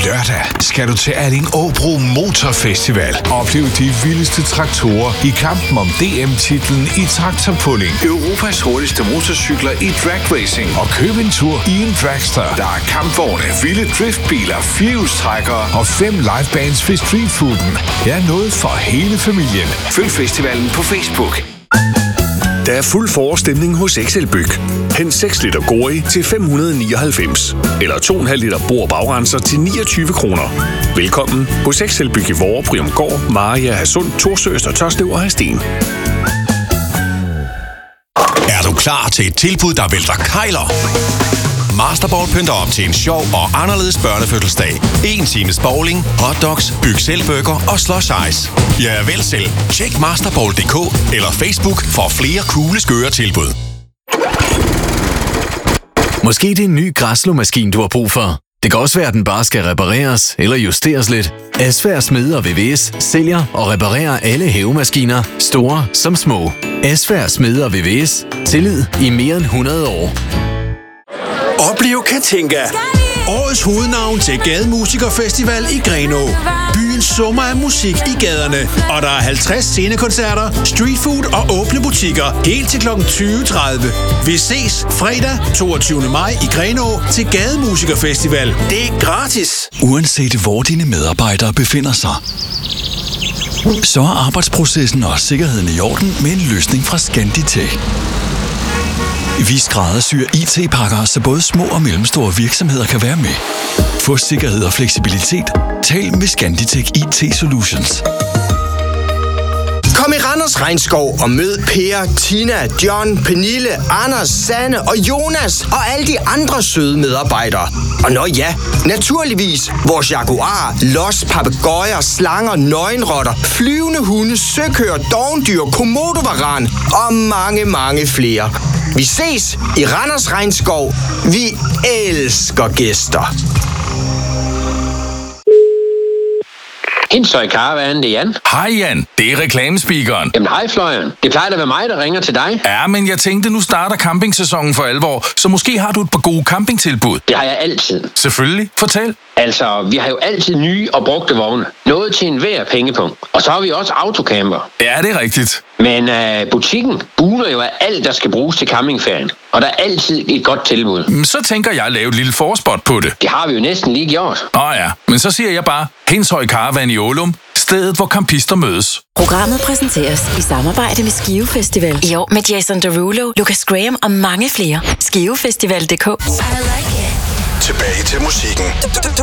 Lørdag skal du til Alling Åbro Motorfestival. Oplev de vildeste traktorer i kampen om DM-titlen i traktorpulling. Europas hurtigste motorcykler i drag racing. Og køb en tur i en dragster. Der er kampvogne, vilde driftbiler, firehjulstrækkere og 5 livebands ved streetfooden. Der er noget for hele familien. Følg festivalen på Facebook. Der er fuld forårsstemning hos Excelbyg. Hent 6 liter Gori til 599. Eller 2,5 liter Bohr bagrenser til 29 kroner. Velkommen hos Excelbyg i Vorre, Bryumgård, Maria, Hadsund, Thorsø, Tørslev og Hadsten. Er du klar til et tilbud, der vælter kejler? Masterball pynter op til en sjov og anderledes børnefødselsdag. 1 times bowling, hotdogs, byg selvburger og slush ice. Ja, vel selv. Tjek masterball.dk eller Facebook for flere coole skøre tilbud. Måske det er en ny græsslåmaskine, du har brug for. Det kan også være, at den bare skal repareres eller justeres lidt. Asfær Smede og VVS sælger og reparerer alle hævemaskiner, store som små. Asfær Smede og VVS. Tillid i mere end 100 år. Oplev Katinka. Årets hovednavn til Gademusikerfestival i Grenaa. Byens summer af musik i gaderne. Og der er 50 scenekoncerter, streetfood og åbne butikker. Helt til kl. 20.30. Vi ses fredag 22. maj i Grenaa til Gademusikerfestival. Det er gratis. Uanset hvor dine medarbejdere befinder sig, så er arbejdsprocessen og sikkerheden i orden med en løsning fra Scanditech. Vi skræddersyr IT-pakker, så både små og mellemstore virksomheder kan være med. Få sikkerhed og fleksibilitet. Tal med Scanditech IT Solutions. Kom i Randers Regnskov og mød Per, Tina, John, Pernille, Anders, Sanne og Jonas og alle de andre søde medarbejdere. Og nå ja, naturligvis vores jaguar, los, papegøjer, slanger, nøgenrotter, flyvende hunde, søkøer, dovendyr, komodovaran og mange, mange flere. Vi ses i Randers Regnskov. Vi elsker gæster. Hindstøj Caravan, det er Jan. Hej Jan, det er reklamespeakeren. Jamen hej Fløjen, det plejer at være mig, der ringer til dig. Ja, men jeg tænkte, nu starter campingsæsonen for alvor, så måske har du et par gode campingtilbud. Det har jeg altid. Selvfølgelig, fortæl. Altså, vi har jo altid nye og brugte vogne. Noget til enhver pengepunkt. Og så har vi også autocamper. Ja, det er rigtigt. Men butikken buner jo af alt, der skal bruges til campingferien. Og der er altid et godt tilbud. Så tænker jeg at lave et lille forspot på det. Det har vi jo næsten lige gjort. Ja, men så siger jeg bare, Hindshøj Caravan i Ålum, stedet hvor campister mødes. Programmet præsenteres i samarbejde med Skive Festival. I år med Jason Derulo, Lucas Graham og mange flere. Skivefestival.dk. Tilbage til musikken.